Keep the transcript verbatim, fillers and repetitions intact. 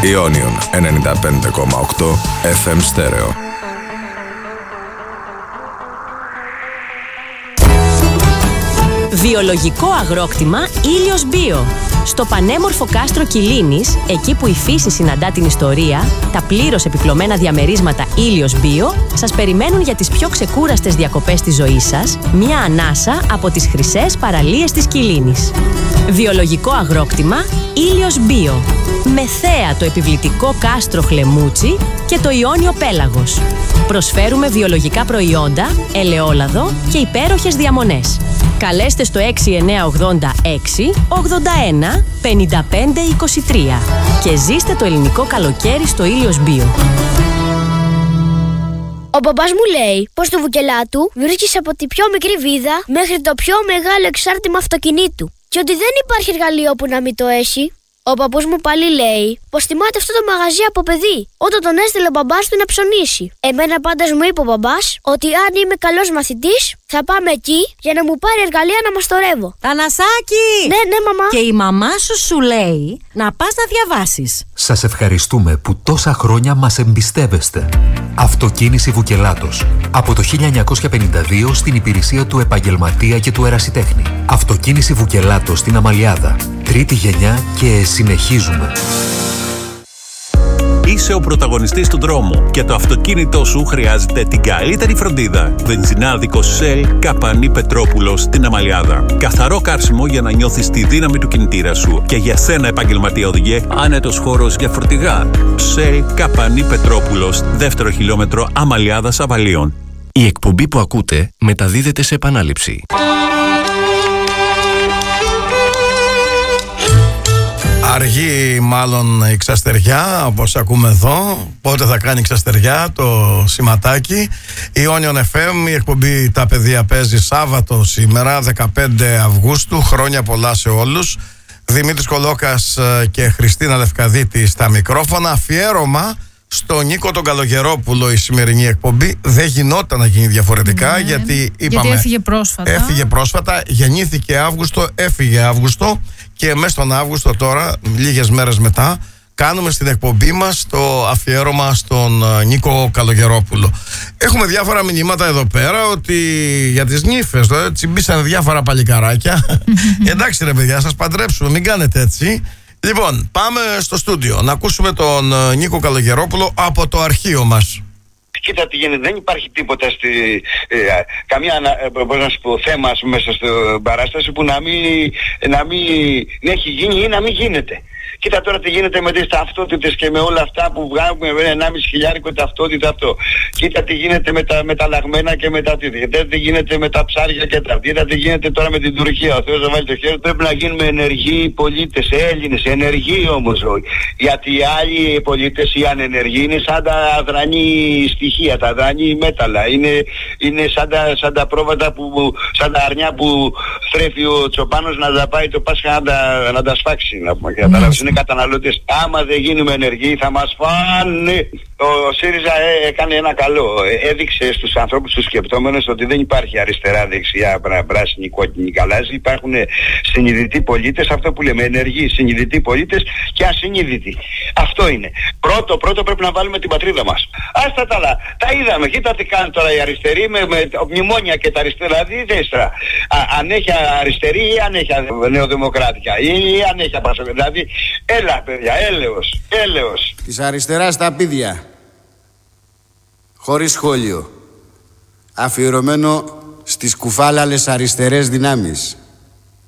Ιόνιον ενενήντα πέντε κόμμα οκτώ εφ εμ στέρεο. Βιολογικό αγρόκτημα Ήλιος Bio. Στο πανέμορφο κάστρο Κιλίνης, εκεί που η φύση συναντά την ιστορία, τα πλήρως επιπλωμένα διαμερίσματα Ήλιος Bio σας περιμένουν για τις πιο ξεκούραστες διακοπές της ζωής σας, μια ανάσα από τις χρυσές παραλίες της Κιλίνης. Βιολογικό αγρόκτημα Ήλιος Bio. Με θέα το επιβλητικό κάστρο Χλεμούτσι και το Ιόνιο Πέλαγος. Προσφέρουμε βιολογικά προϊόντα, ελαιόλαδο και υπέροχες διαμονές. Καλέστε στο έξι εννιά ογδόντα έξι ογδόντα ένα πενήντα πέντε είκοσι τρία και ζήστε το ελληνικό καλοκαίρι στο Ήλιος Bio. Ο μπαμπάς μου λέει πως στο Βουκελάτου βρίσκεις από τη πιο μικρή βίδα μέχρι το πιο μεγάλο εξάρτημα αυτοκινήτου και ότι δεν υπάρχει εργαλείο που να μην το έχει. Ο παππούς μου πάλι λέει πως θυμάται αυτό το μαγαζί από παιδί, όταν τον έστειλε ο μπαμπάς του να ψωνίσει. Εμένα πάντως μου είπε ο μπαμπάς ότι αν είμαι καλός μαθητής θα πάμε εκεί για να μου πάρει εργαλεία να μαστορεύω. Θανασάκη! Ναι, ναι, μαμά. Και η μαμά σου σου λέει να πας να διαβάσεις. Σας ευχαριστούμε που τόσα χρόνια μας εμπιστεύεστε. Αυτοκίνηση Βουκελάτος. Από το χίλια εννιακόσια πενήντα δύο στην υπηρεσία του επαγγελματία και του ερασιτέχνη. Αυτοκίνηση Βουκελάτος στην Αμαλιάδα. Τρίτη γενιά και συνεχίζουμε. Είσαι ο πρωταγωνιστής του δρόμου και το αυτοκίνητό σου χρειάζεται την καλύτερη φροντίδα. Βενζινάδικος Shell Καπανή Πετρόπουλος στην Αμαλιάδα. Καθαρό κάρσιμο για να νιώθεις τη δύναμη του κινητήρα σου. Και για σένα, επαγγελματία οδηγέ, άνετος χώρος για φορτηγά. Shell Καπανή Πετρόπουλος, δεύτερο χιλιόμετρο Αμαλιάδα Αβαλίων. Η εκπομπή που ακούτε μεταδίδεται σε επανάληψη. Αργεί μάλλον η ξαστεριά, όπως ακούμε εδώ. Πότε θα κάνει ξαστεριά το σηματάκι. Ιόνιον εφ εμ, η εκπομπή «Τα παιδιά» παίζει Σάββατο σήμερα, δεκαπέντε Αυγούστου. Χρόνια πολλά σε όλους. Δημήτρης Κολόκας και Χριστίνα Λευκαδίτη στα μικρόφωνα. Αφιέρωμα στον Νίκο τον Καλογερόπουλο η σημερινή εκπομπή. Δεν γινόταν να γίνει διαφορετικά, ναι, γιατί είπαμε, γιατί έφυγε πρόσφατα. Έφυγε πρόσφατα, γεννήθηκε Αύγουστο, έφυγε Αύγουστο. Και μέσα στον Αύγουστο τώρα, λίγες μέρες μετά, κάνουμε στην εκπομπή μας το αφιέρωμα στον Νίκο Καλογερόπουλο. Έχουμε διάφορα μηνύματα εδώ πέρα ότι για τις νύφες, το, έτσι μπήσανε διάφορα παλικαράκια. Εντάξει ρε παιδιά, σας παντρέψουμε, μην κάνετε έτσι. Λοιπόν, πάμε στο στούντιο να ακούσουμε τον Νίκο Καλογερόπουλο από το αρχείο μας. Κοίτα τι γίνεται, δεν υπάρχει τίποτα στη, ε, καμία πώς να σου πω, θέμα μέσα στην παράσταση που να μην, να μην να έχει γίνει ή να μην γίνεται. Κοίτα τώρα τι γίνεται με τις ταυτότητες και με όλα αυτά που βγάζουμε, με ενάμιση χιλιάρικο ταυτότητα αυτό. Κοίτα τι γίνεται με τα μεταλλαγμένα και με τα τι. Τι γίνεται με τα ψάρια και τα. Κοίτα τι γίνεται τώρα με την Τουρκία. Ο Θεός να βάλει το χέρι. Πρέπει να γίνουμε ενεργοί πολίτες, Έλληνες, ενεργοί όμως. Γιατί οι άλλοι πολίτες, οι ανενεργοί, είναι σαν τα αδρανή στοιχεία, τα αδρανή μέταλλα. Είναι, είναι σαν, τα, σαν τα πρόβατα που, σαν τα αρνιά που θρέφει ο Τσοπάνος να τα πάει το Πάσχα να τα, να τα σφάξει. Να πούμε, είναι καταναλωτές. Άμα δεν γίνουμε ενεργοί θα μας φάνε. Ο ΣΥΡΙΖΑ ε, έκανε ένα καλό. Ε, έδειξε στους ανθρώπους, στους σκεπτόμενους, ότι δεν υπάρχει αριστερά, δεξιά, πράσινη, κόκκινη, γαλάζη. Υπάρχουν συνειδητοί πολίτες, αυτό που λέμε, ενεργοί, συνειδητοί πολίτες και ασυνείδητοι. Αυτό είναι. Πρώτο, πρώτο πρέπει να βάλουμε την πατρίδα μας. Άστα τα άλλα. Τα είδαμε. Κοίτα τι κάνουν τώρα οι αριστεροί με, με μνημόνια και τα αριστερά. Δηλαδή δέστρα. Αν έχει αριστερή ή αν έχει νεοδημοκράτικα ή, ή αν έχει απασχολή. Δηλαδή, έλα παιδιά, έλεος, έλεος. Της αριστεράς τα πίδια. Χωρίς σχόλιο. Αφιερωμένο στις κουφάλαλες αριστερές δυνάμεις.